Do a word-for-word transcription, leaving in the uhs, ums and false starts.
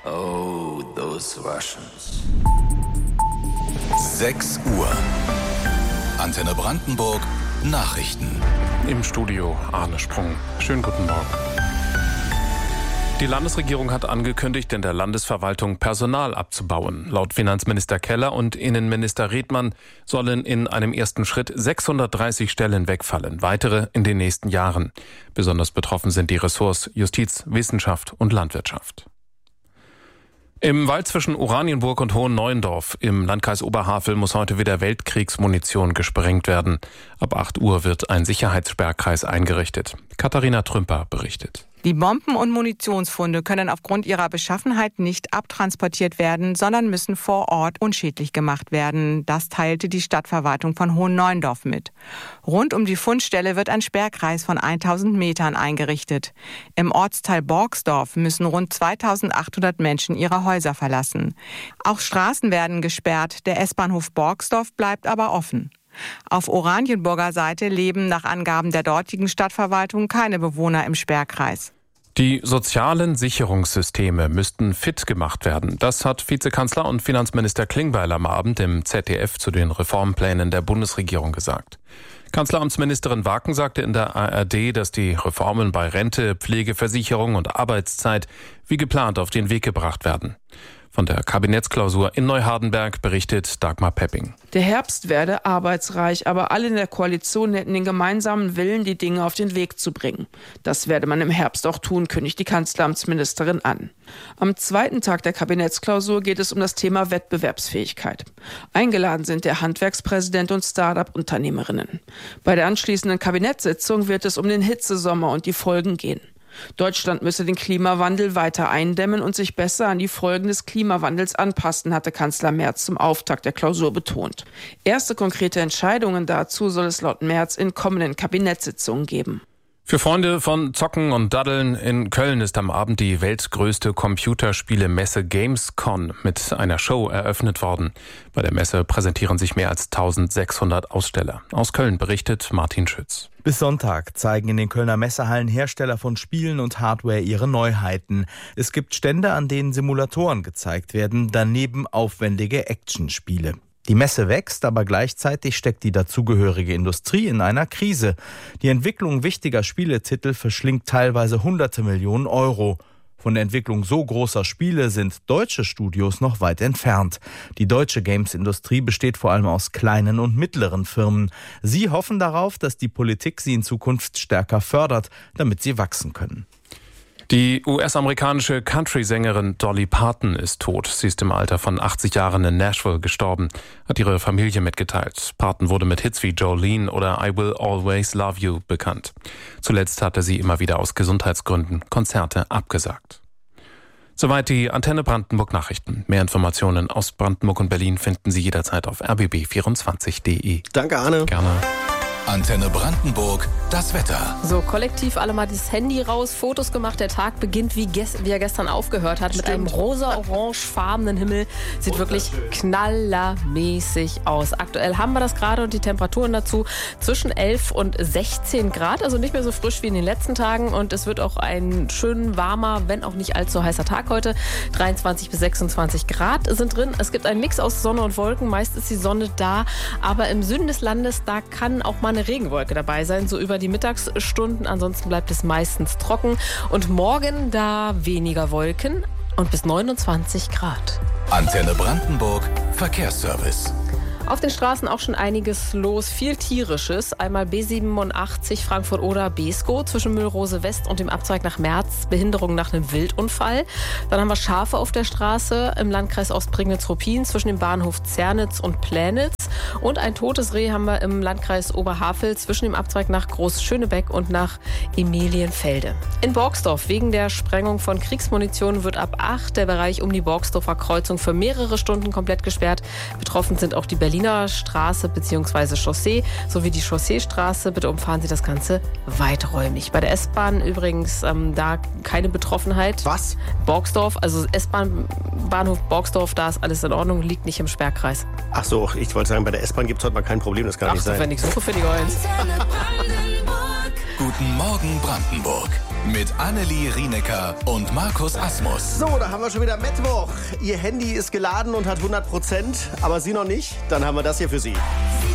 Oh, those Russians. sechs Uhr. Antenne Brandenburg. Nachrichten. Im Studio Arne Sprung. Schönen guten Morgen. Die Landesregierung hat angekündigt, in der Landesverwaltung Personal abzubauen. Laut Finanzminister Keller und Innenminister Redmann sollen in einem ersten Schritt sechshundertdreißig Stellen wegfallen, weitere in den nächsten Jahren. Besonders betroffen sind die Ressorts Justiz, Wissenschaft und Landwirtschaft. Im Wald zwischen Oranienburg und Hohenneuendorf im Landkreis Oberhavel muss heute wieder Weltkriegsmunition gesprengt werden. Ab acht Uhr wird ein Sicherheitssperrkreis eingerichtet. Katharina Trümper berichtet. Die Bomben- und Munitionsfunde können aufgrund ihrer Beschaffenheit nicht abtransportiert werden, sondern müssen vor Ort unschädlich gemacht werden. Das teilte die Stadtverwaltung von Hohenneuendorf mit. Rund um die Fundstelle wird ein Sperrkreis von tausend Metern eingerichtet. Im Ortsteil Borgsdorf müssen rund zweitausendachthundert Menschen ihre Häuser verlassen. Auch Straßen werden gesperrt, der S-Bahnhof Borgsdorf bleibt aber offen. Auf Oranienburger Seite leben nach Angaben der dortigen Stadtverwaltung keine Bewohner im Sperrkreis. Die sozialen Sicherungssysteme müssten fit gemacht werden. Das hat Vizekanzler und Finanzminister Klingbeil am Abend im Z D F zu den Reformplänen der Bundesregierung gesagt. Kanzleramtsministerin Waken sagte in der A R D, dass die Reformen bei Rente, Pflegeversicherung und Arbeitszeit wie geplant auf den Weg gebracht werden. Von der Kabinettsklausur in Neuhardenberg berichtet Dagmar Pepping. Der Herbst werde arbeitsreich, aber alle in der Koalition hätten den gemeinsamen Willen, die Dinge auf den Weg zu bringen. Das werde man im Herbst auch tun, kündigt die Kanzleramtsministerin an. Am zweiten Tag der Kabinettsklausur geht es um das Thema Wettbewerbsfähigkeit. Eingeladen sind der Handwerkspräsident und Start-up-Unternehmerinnen. Bei der anschließenden Kabinettssitzung wird es um den Hitzesommer und die Folgen gehen. Deutschland müsse den Klimawandel weiter eindämmen und sich besser an die Folgen des Klimawandels anpassen, hatte Kanzler Merz zum Auftakt der Klausur betont. Erste konkrete Entscheidungen dazu soll es laut Merz in kommenden Kabinettssitzungen geben. Für Freunde von Zocken und Daddeln in Köln ist am Abend die weltgrößte Computerspielemesse Gamescom mit einer Show eröffnet worden. Bei der Messe präsentieren sich mehr als eintausendsechshundert Aussteller. Aus Köln berichtet Martin Schütz. Bis Sonntag zeigen in den Kölner Messehallen Hersteller von Spielen und Hardware ihre Neuheiten. Es gibt Stände, an denen Simulatoren gezeigt werden, daneben aufwendige Actionspiele. Die Messe wächst, aber gleichzeitig steckt die dazugehörige Industrie in einer Krise. Die Entwicklung wichtiger Spieletitel verschlingt teilweise hunderte Millionen Euro. Von der Entwicklung so großer Spiele sind deutsche Studios noch weit entfernt. Die deutsche Games-Industrie besteht vor allem aus kleinen und mittleren Firmen. Sie hoffen darauf, dass die Politik sie in Zukunft stärker fördert, damit sie wachsen können. Die U S-amerikanische Country-Sängerin Dolly Parton ist tot. Sie ist im Alter von achtzig Jahren in Nashville gestorben, hat ihre Familie mitgeteilt. Parton wurde mit Hits wie Jolene oder I Will Always Love You bekannt. Zuletzt hatte sie immer wieder aus Gesundheitsgründen Konzerte abgesagt. Soweit die Antenne Brandenburg Nachrichten. Mehr Informationen aus Brandenburg und Berlin finden Sie jederzeit auf r b b vierundzwanzig punkt d e. Danke, Arne. Gerne. Antenne Brandenburg, das Wetter. So, kollektiv alle mal das Handy raus, Fotos gemacht. Der Tag beginnt, wie, ges- wie er gestern aufgehört hat, Stimmt. mit einem rosa-orangefarbenen Himmel. Sieht wirklich knallermäßig aus. Aktuell haben wir das gerade und die Temperaturen dazu zwischen elf und sechzehn Grad. Also nicht mehr so frisch wie in den letzten Tagen. Und es wird auch ein schön warmer, wenn auch nicht allzu heißer Tag heute. dreiundzwanzig bis sechsundzwanzig Grad sind drin. Es gibt einen Mix aus Sonne und Wolken. Meist ist die Sonne da. Aber im Süden des Landes, da kann auch mal eine Regenwolke dabei sein, so über die Mittagsstunden. Ansonsten bleibt es meistens trocken. Und morgen da weniger Wolken und bis neunundzwanzig Grad. Antenne Brandenburg, Verkehrsservice. Auf den Straßen auch schon einiges los, viel Tierisches. Einmal B siebenundachtzig Frankfurt-Oder-Beeskow zwischen Müllrose West und dem Abzweig nach Merz. Behinderung nach einem Wildunfall. Dann haben wir Schafe auf der Straße im Landkreis Ostprignitz-Ruppin zwischen dem Bahnhof Zernitz und Plänitz. Und ein totes Reh haben wir im Landkreis Oberhavel zwischen dem Abzweig nach Groß-Schönebeck und nach Emilienfelde. In Borgsdorf wegen der Sprengung von Kriegsmunition wird ab acht der Bereich um die Borgsdorfer Kreuzung für mehrere Stunden komplett gesperrt. Betroffen sind auch die Berliner Straße bzw. Chaussee sowie die Chausseestraße. Bitte umfahren Sie das Ganze weiträumig. Bei der S-Bahn übrigens ähm, da keine Betroffenheit. Was? Borgsdorf, also S-Bahn, Bahnhof Borgsdorf, da ist alles in Ordnung, liegt nicht im Sperrkreis. Ach so, ich wollte sagen, bei der S-Bahn gibt es heute mal kein Problem, das kann Ach, nicht sein. Ach, wenn ich suche, finde ich eins. Guten Morgen Brandenburg. mit Annelie Rienecker und Markus Asmus. So, da haben wir schon wieder Mittwoch. Ihr Handy ist geladen und hat hundert Prozent, aber Sie noch nicht? Dann haben wir das hier für Sie.